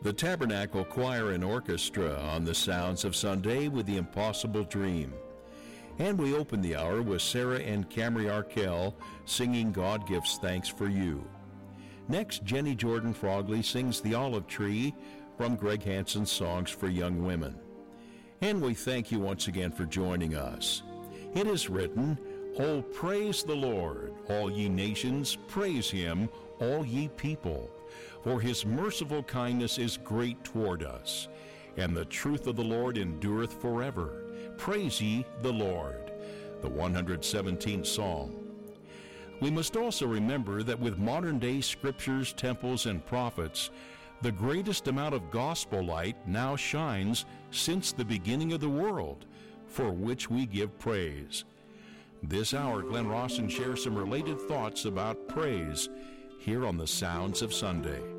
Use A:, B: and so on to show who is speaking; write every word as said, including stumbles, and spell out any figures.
A: The Tabernacle Choir and Orchestra on the Sounds of Sunday with The Impossible Dream. And we open the hour with Sarah and Camry Arkell singing God Gives Thanks for You. Next, Jenny Jordan Frogley sings The Olive Tree from Greg Hansen's Songs for Young Women. And we thank you once again for joining us. It is written, "Oh, praise the Lord, all ye nations, praise him, all ye people. For his merciful kindness is great toward us, and the truth of the Lord endureth forever. Praise ye the Lord." The one hundred seventeenth Psalm. We must also remember that with modern-day scriptures, temples, and prophets, the greatest amount of gospel light now shines since the beginning of the world, for which we give praise. This hour, Glenn Rawson shares some related thoughts about praise here on the Sounds of Sunday.